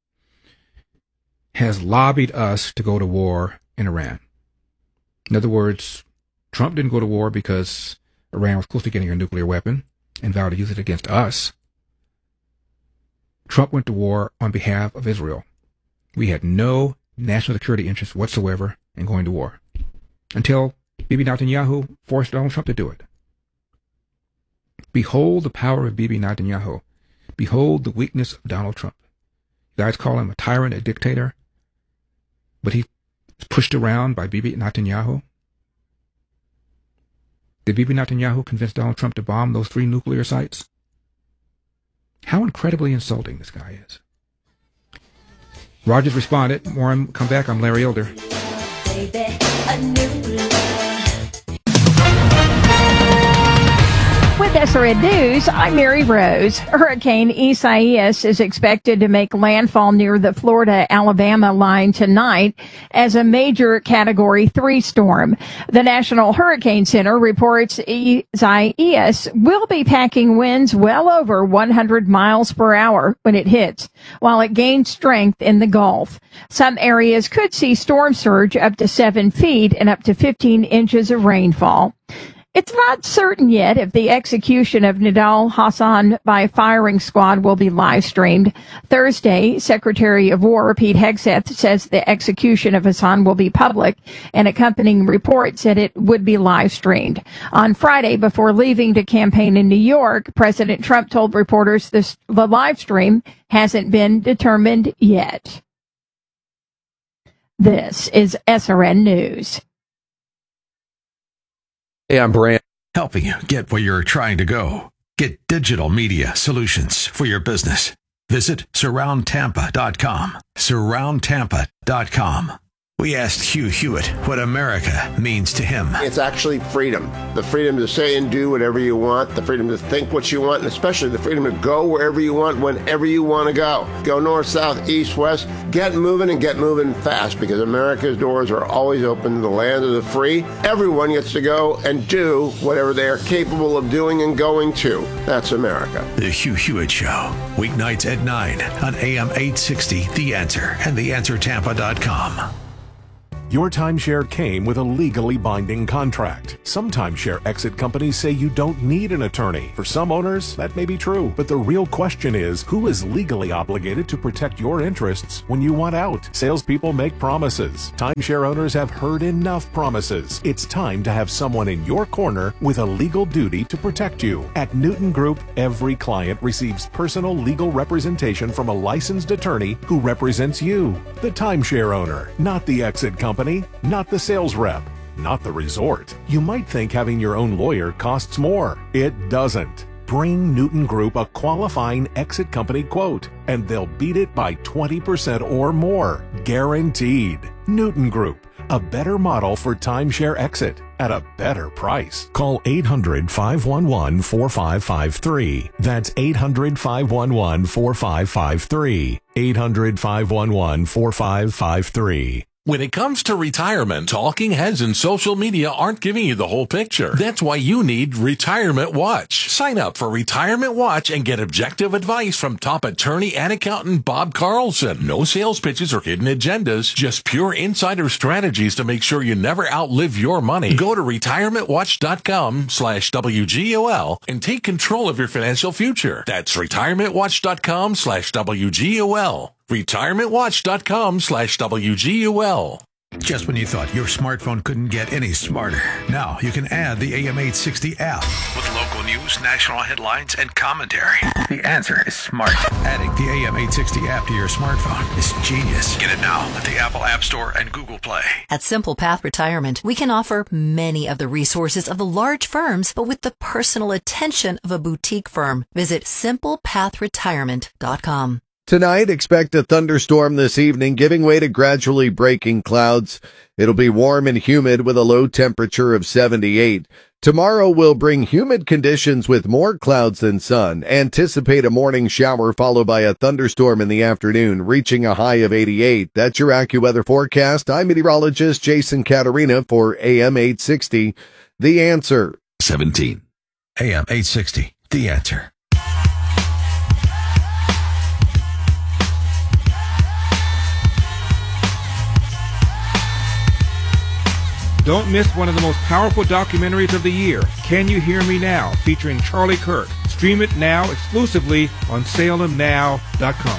has lobbied us to go to war in Iran. In other words, Trump didn't go to war because Iran was close to getting a nuclear weapon and vowed to use it against us. Trump went to war on behalf of Israel. We had no national security interest whatsoever in going to war until Bibi Netanyahu forced Donald Trump to do it. Behold the power of Bibi Netanyahu. Behold the weakness of Donald Trump. You guys call him a tyrant, a dictator, but he's pushed around by Bibi Netanyahu. Did Bibi Netanyahu convince Donald Trump to bomb those 3 nuclear sites? How incredibly insulting this guy is. Rogers responded. More come back. I'm Larry Elder. Baby, a new love. With SRN News, I'm Mary Rose. Hurricane Isaias is expected to make landfall near the Florida-Alabama line tonight as a major Category 3 storm. The National Hurricane Center reports Isaias will be packing winds well over 100 miles per hour when it hits, while it gains strength in the Gulf. Some areas could see storm surge up to 7 feet and up to 15 inches of rainfall. It's not certain yet if the execution of Nidal Hasan by a firing squad will be live streamed. Thursday, Secretary of War Pete Hegseth says the execution of Hasan will be public, and accompanying reports said it would be live streamed. On Friday, before leaving to campaign in New York, President Trump told reporters the live stream hasn't been determined yet. This is SRN News. Hey, I'm Brand. Helping you get where you're trying to go. Get digital media solutions for your business. Visit SurroundTampa.com. SurroundTampa.com. We asked Hugh Hewitt what America means to him. It's actually freedom. The freedom to say and do whatever you want, the freedom to think what you want, and especially the freedom to go wherever you want, whenever you want to go. Go north, south, east, west. Get moving and get moving fast, because America's doors are always open to the land of the free. Everyone gets to go and do whatever they are capable of doing and going to. That's America. The Hugh Hewitt Show, weeknights at 9 on AM 860, The Answer and TheAnswerTampa.com. Your timeshare came with a legally binding contract. Some timeshare exit companies say you don't need an attorney. For some owners, that may be true. But the real question is, who is legally obligated to protect your interests when you want out? Salespeople make promises. Timeshare owners have heard enough promises. It's time to have someone in your corner with a legal duty to protect you. At Newton Group, every client receives personal legal representation from a licensed attorney who represents you, the timeshare owner, not the exit company. Not the sales rep, not the resort. You might think having your own lawyer costs more. It doesn't. Bring Newton Group a qualifying exit company quote, and they'll beat it by 20% or more. Guaranteed. Newton Group, a better model for timeshare exit at a better price. Call 800-511-4553. That's 800-511-4553. 800-511-4553. When it comes to retirement, talking heads and social media aren't giving you the whole picture. That's why you need Retirement Watch. Sign up for Retirement Watch and get objective advice from top attorney and accountant Bob Carlson. No sales pitches or hidden agendas, just pure insider strategies to make sure you never outlive your money. Go to retirementwatch.com/WGOL and take control of your financial future. That's retirementwatch.com/WGOL. retirementwatch.com/WGUL. Just when you thought your smartphone couldn't get any smarter, now you can add the AM 860 app with local news, national headlines, and commentary. The Answer is smart. Adding the AM 860 app to your smartphone is genius. Get it now at the Apple App Store and Google Play. At Simple Path Retirement, we can offer many of the resources of the large firms, but with the personal attention of a boutique firm. Visit simplepathretirement.com. Tonight, expect a thunderstorm this evening, giving way to gradually breaking clouds. It'll be warm and humid with a low temperature of 78. Tomorrow will bring humid conditions with more clouds than sun. Anticipate a morning shower followed by a thunderstorm in the afternoon, reaching a high of 88. That's your AccuWeather forecast. I'm meteorologist Jason Caterina for AM 860, The Answer. 17. AM 860, The Answer. Don't miss one of the most powerful documentaries of the year, Can You Hear Me Now, featuring Charlie Kirk. Stream it now exclusively on SalemNow.com.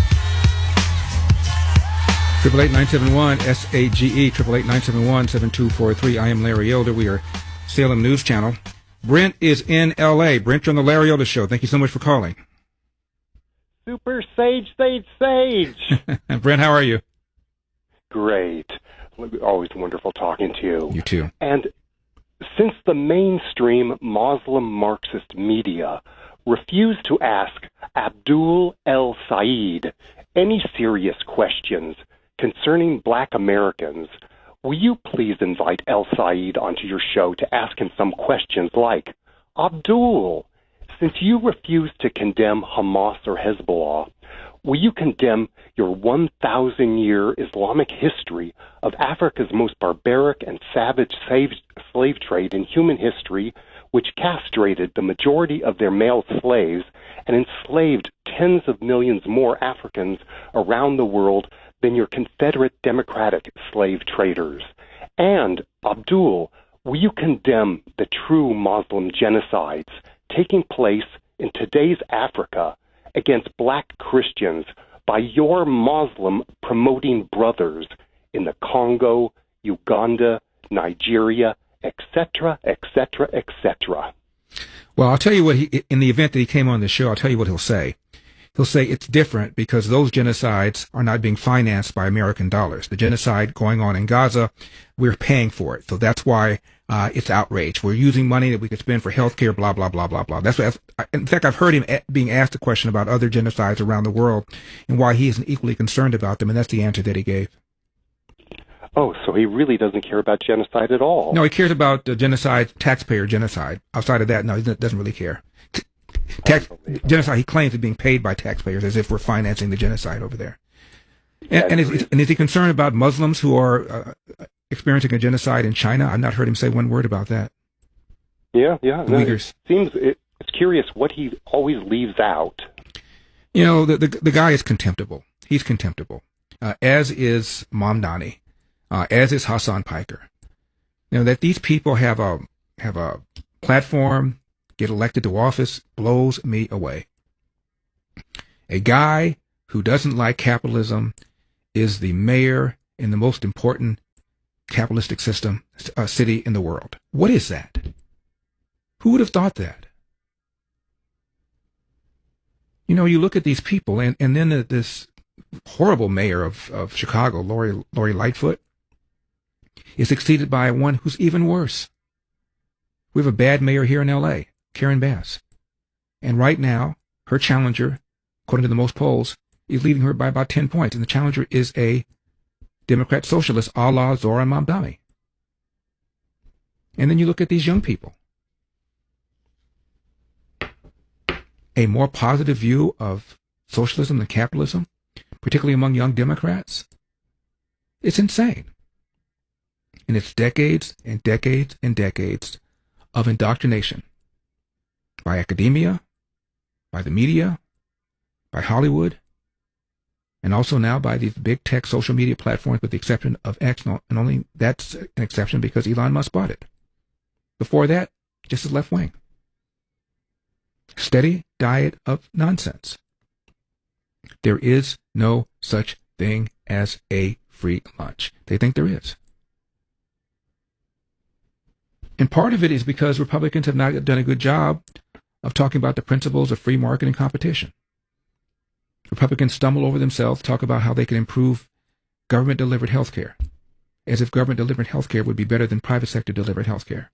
888-971-SAGE, 888-971-7243. I am Larry Elder. We are Salem News Channel. Brent is in L.A. Brent, you're on the Larry Elder Show. Thank you so much for calling. Super Sage. Brent, how are you? Great. Always wonderful talking to you. You too. And since the mainstream Muslim Marxist media refused to ask Abdul El Said any serious questions concerning black Americans, will you please invite El Said onto your show to ask him some questions like, Abdul, since you refuse to condemn Hamas or Hezbollah, will you condemn your 1,000-year Islamic history of Africa's most barbaric and savage slave trade in human history, which castrated the majority of their male slaves and enslaved tens of millions more Africans around the world than your Confederate Democratic slave traders? And, Abdul, will you condemn the true Muslim genocides taking place in today's Africa against black Christians by your Muslim promoting brothers in the Congo, Uganda, Nigeria, etc., etc., etc.? Well, I'll tell you what, in the event that he came on the show, I'll tell you what he'll say. He'll say it's different because those genocides are not being financed by American dollars. The genocide going on in Gaza, we're paying for it. So that's why it's outrage. We're using money that we could spend for healthcare, blah, blah, blah, blah, blah. That's what, in fact, I've heard him being asked a question about other genocides around the world and why he isn't equally concerned about them, and that's the answer that he gave. Oh, so he really doesn't care about genocide at all. No, he cares about genocide, taxpayer genocide. Outside of that, no, he doesn't really care. Genocide, he claims, is being paid by taxpayers as if we're financing the genocide over there. And is he concerned about Muslims who are experiencing a genocide in China? I've not heard him say one word about that. Yeah. The Uyghurs. It's curious what he always leaves out. You know, the guy is contemptible. He's contemptible, as is Mamdani, as is Hassan Piker. You know, that these people have a platform, get elected to office, blows me away. A guy who doesn't like capitalism is the mayor in the most important capitalistic city in the world. What is that? Who would have thought that? You know, you look at these people, and then this horrible mayor of Chicago, Lori Lightfoot, is succeeded by one who's even worse. We have a bad mayor here in L.A., Karen Bass. And right now, her challenger, according to the most polls, is leading her by about 10 points. And the challenger is a Democrat socialist, a la Zoran Mamdani. And then you look at these young people. A more positive view of socialism than capitalism, particularly among young Democrats. It's insane. And it's decades and decades and decades of indoctrination by academia, by the media, by Hollywood, and also now by these big tech social media platforms, with the exception of X, and only that's an exception because Elon Musk bought it. Before that, just as left wing. Steady diet of nonsense. There is no such thing as a free lunch. They think there is. And part of it is because Republicans have not done a good job of talking about the principles of free market and competition. Republicans stumble over themselves, talk about how they can improve government-delivered health care, as if government-delivered health care would be better than private sector-delivered health care.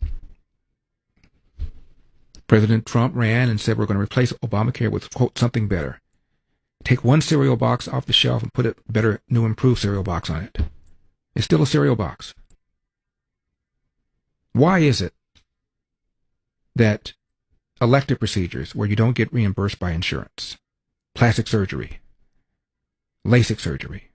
President Trump ran and said we're going to replace Obamacare with, quote, something better. Take one cereal box off the shelf and put a better, new, improved cereal box on it. It's still a cereal box. Why is it that elective procedures where you don't get reimbursed by insurance, plastic surgery, LASIK surgery,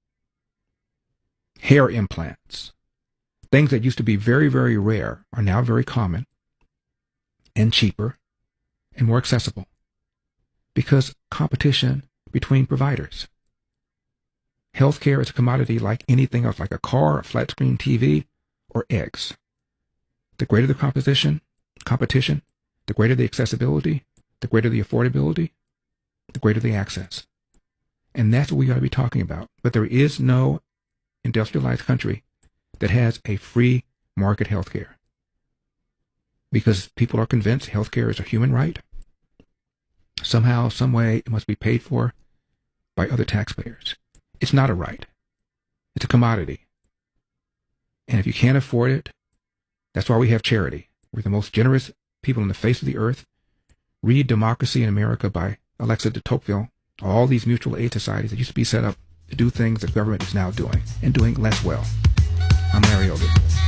hair implants, things that used to be very, very rare are now very common and cheaper and more accessible? Because competition between providers. Healthcare is a commodity like anything else, like a car, a flat screen TV, or eggs. The greater the competition, the greater the accessibility, the greater the affordability, the greater the access. And that's what we ought to be talking about. But there is no industrialized country that has a free market healthcare. Because people are convinced healthcare is a human right. Somehow, some way, it must be paid for by other taxpayers. It's not a right. It's a commodity. And if you can't afford it, that's why we have charity. We're the most generous people on the face of the earth. Read Democracy in America by Alexa de Tocqueville. All these mutual aid societies that used to be set up to do things the government is now doing, and doing less well. I'm Larry Elder.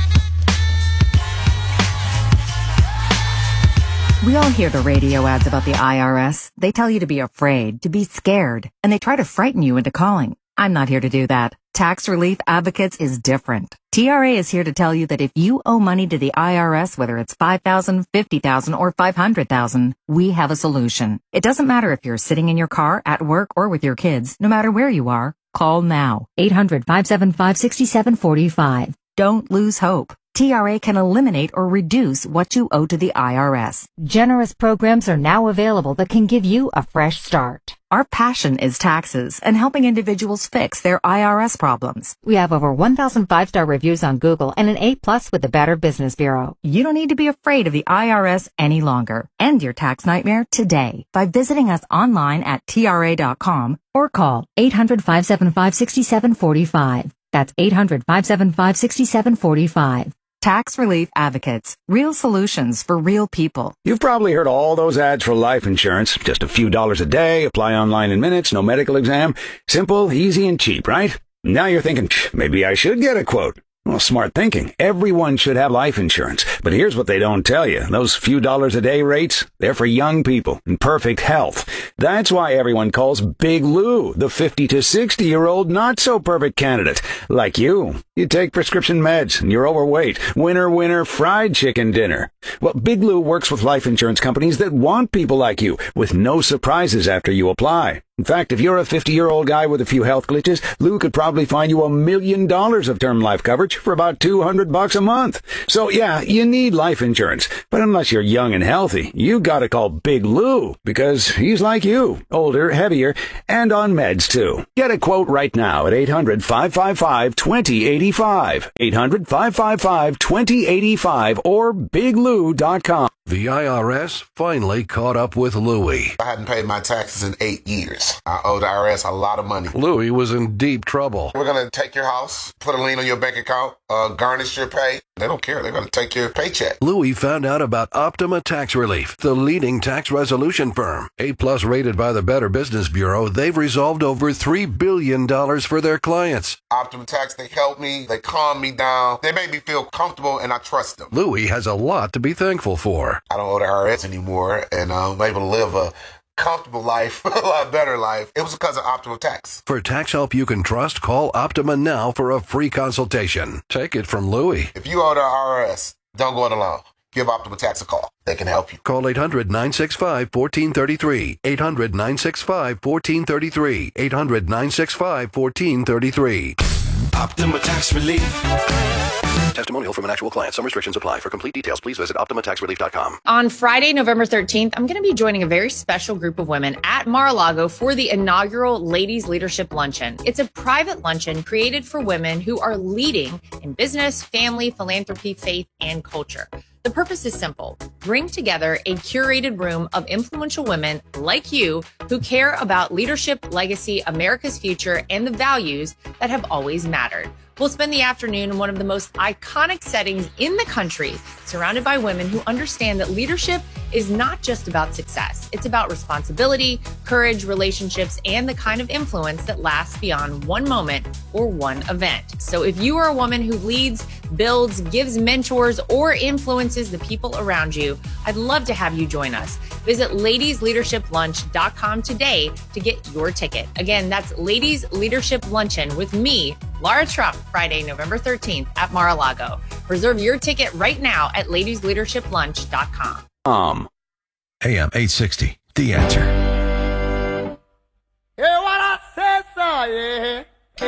We all hear the radio ads about the IRS. They tell you to be afraid, to be scared, and they try to frighten you into calling. I'm not here to do that. Tax Relief Advocates is different. TRA is here to tell you that if you owe money to the IRS, whether it's $5,000, $50,000, or $500,000, we have a solution. It doesn't matter if you're sitting in your car, at work, or with your kids. No matter where you are, call now. 800-575-6745. Don't lose hope. TRA can eliminate or reduce what you owe to the IRS. Generous programs are now available that can give you a fresh start. Our passion is taxes and helping individuals fix their IRS problems. We have over 1,000 5-star reviews on Google and an A+ with the Better Business Bureau. You don't need to be afraid of the IRS any longer. End your tax nightmare today by visiting us online at TRA.com or call 800-575-6745. That's 800-575-6745. Tax Relief Advocates. Real solutions for real people. You've probably heard all those ads for life insurance. Just a few dollars a day, apply online in minutes, no medical exam. Simple, easy, and cheap, right? Now you're thinking, maybe I should get a quote. Well, smart thinking. Everyone should have life insurance. But here's what they don't tell you. Those few dollars a day rates, they're for young people in perfect health. That's why everyone calls Big Lou the 50 to 60-year-old not-so-perfect candidate. Like you. You take prescription meds and you're overweight. Winner, fried chicken dinner. Well, Big Lou works with life insurance companies that want people like you with no surprises after you apply. In fact, if you're a 50-year-old guy with a few health glitches, Lou could probably find you $1 million of term life coverage for about $200 a month. So yeah, you need life insurance. But unless you're young and healthy, you gotta call Big Lou because he's like you, older, heavier, and on meds too. Get a quote right now at 800-555-2085. 800-555-2085 or biglou.com. The IRS finally caught up with Louie. I hadn't paid my taxes in 8 years. I owe the IRS a lot of money. Louie was in deep trouble. We're going to take your house, put a lien on your bank account, garnish your pay. They don't care. They're going to take your paycheck. Louie found out about Optima Tax Relief, the leading tax resolution firm. A-plus rated by the Better Business Bureau, they've resolved over $3 billion for their clients. Optima Tax, they help me. They calm me down. They make me feel comfortable, and I trust them. Louie has a lot to be thankful for. I don't owe the IRS anymore, and I'm able to live a comfortable life, a lot better life. It was because of Optima Tax. For tax help you can trust, call Optima now for a free consultation. Take it from Louie. If you owe the IRS, don't go it alone. Give Optima Tax a call. They can help you. Call 800-965-1433. 800-965-1433. 800-965-1433. Optima Tax Relief. Testimonial from an actual client. Some restrictions apply. For complete details, please visit OptimaTaxRelief.com. On Friday, November 13th, I'm going to be joining a very special group of women at Mar-a-Lago for the inaugural Ladies Leadership Luncheon. It's a private luncheon created for women who are leading in business, family, philanthropy, faith, and culture. The purpose is simple. Bring together a curated room of influential women like you who care about leadership, legacy, America's future, and the values that have always mattered. We'll spend the afternoon in one of the most iconic settings in the country, surrounded by women who understand that leadership is not just about success. It's about responsibility, courage, relationships, and the kind of influence that lasts beyond one moment or one event. So if you are a woman who leads, builds, gives mentors, or influences the people around you, I'd love to have you join us. Visit ladiesleadershiplunch.com today to get your ticket. Again, that's Ladies Leadership Luncheon with me, Laura Trump, Friday, November 13th at Mar-a-Lago. Reserve your ticket right now at ladiesleadershiplunch.com. AM 860, The Answer. Yeah, what I said, so, yeah.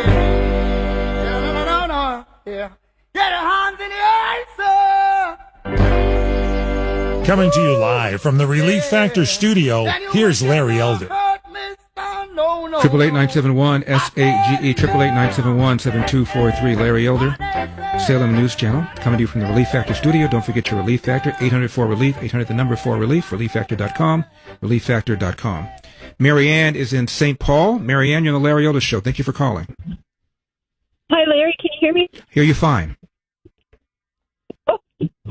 Yeah, no, yeah. Get your hands in the air, sir. Coming to you live from the Relief Factor studio, here's Larry Elder. 888-971-SAGE, 888-971-7243, Larry Elder, Salem News Channel, coming to you from the Relief Factor studio. Don't forget your Relief Factor, 800-4RELIEF, 800-4RELIEF, relieffactor.com, relieffactor.com. Marianne is in St. Paul. Marianne, you're on the Larry Elder Show. Thank you for calling. Hi, Larry. Can you hear me? Hear you fine. Oh.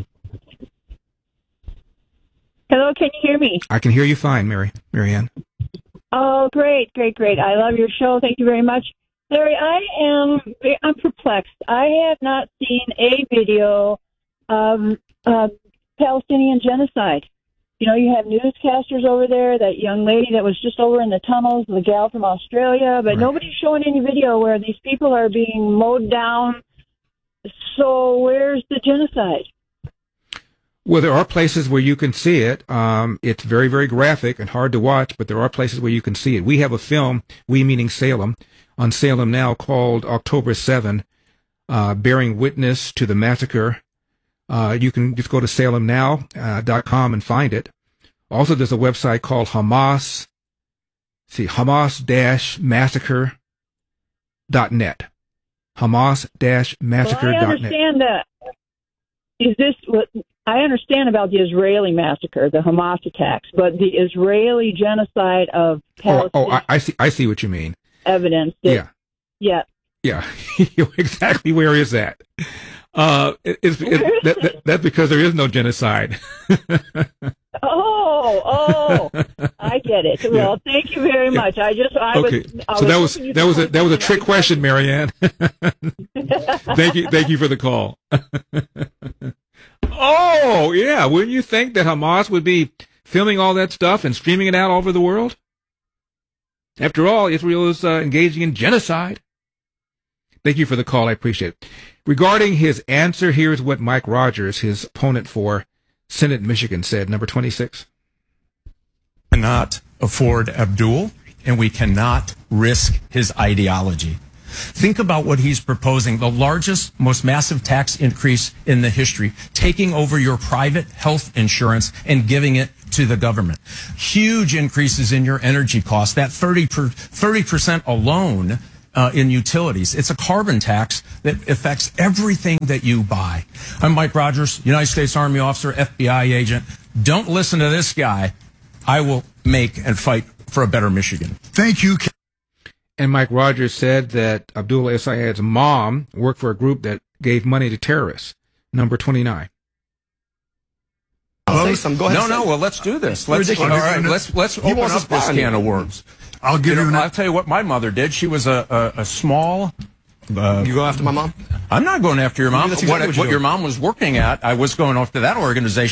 Hello, can you hear me? I can hear you fine, Marianne. Oh, great. I love your show. Thank you very much. Larry, I'm perplexed. I have not seen a video of Palestinian genocide. You know, you have newscasters over there, that young lady that was just over in the tunnels, the gal from Australia, but nobody's showing any video where these people are being mowed down. So where's the genocide? Well, there are places where you can see it. It's very, very graphic and hard to watch, but there are places where you can see it. We have a film, we meaning Salem, on Salem Now called October 7, bearing witness to the massacre. You can just go to salemnow.com and find it. Also, there's a website called Hamas-massacre.net. Hamas-massacre.net. Well, I understand that. Is this what I understand about the Israeli massacre, the Hamas attacks, but the Israeli genocide of Palestine. I see what you mean. Evidence. Yeah. Yeah. Yeah. Exactly. Where is that? That's because there is no genocide. Oh, I get it. Well, thank you very much. I Okay. So that was a trick question, Marianne. Thank you for the call. Oh, yeah. Wouldn't you think that Hamas would be filming all that stuff and streaming it out all over the world? After all, Israel is engaging in genocide. Thank you for the call. I appreciate it. Regarding his answer, here's what Mike Rogers, his opponent for Senate in Michigan, said. Number 26. Cannot afford Abdul, and we cannot risk his ideology. Think about what he's proposing, the largest, most massive tax increase in the history, taking over your private health insurance and giving it to the government. Huge increases in your energy costs, that 30% alone in utilities. It's a carbon tax that affects everything that you buy. I'm Mike Rogers, United States Army officer, FBI agent. Don't listen to this guy. I will make and fight for a better Michigan. Thank you. And Mike Rogers said that Abdullah Essayed's mom worked for a group that gave money to terrorists. Number 29. I'll say something. Go ahead. No. Well, let's do this. Let's open up this can of worms. I'll give you. I'll tell you what my mother did. She was a small. You go after my mom? I'm not going after your mom. Exactly What your mom was working at, I was going after that organization.